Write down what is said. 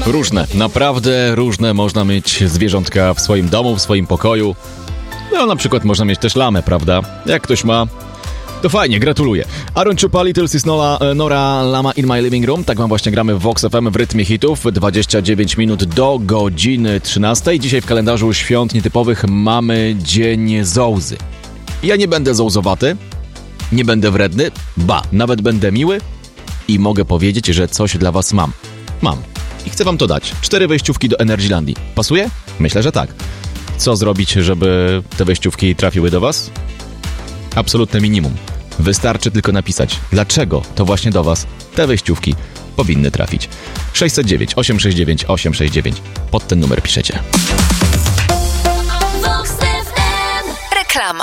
Różne, naprawdę różne można mieć zwierzątka w swoim domu, w swoim pokoju. No na przykład można mieć też lamę, prawda? Jak ktoś ma, to fajnie, gratuluję. Aaron Chupa, Little Sis Nora Lama in My Living Room. Tak wam właśnie gramy w Vox FM w rytmie hitów. 29 minut do godziny 13. Dzisiaj w kalendarzu świąt nietypowych mamy Dzień Zołzy. Ja nie będę zołzowaty, nie będę wredny, nawet będę miły i mogę powiedzieć, że coś dla was mam. I chcę wam to dać. 4 wejściówki do Energylandii. Pasuje? Myślę, że tak. Co zrobić, żeby te wejściówki trafiły do was? Absolutne minimum. Wystarczy tylko napisać, dlaczego to właśnie do was te wejściówki powinny trafić. 609 869 869. Pod ten numer piszecie. Reklama.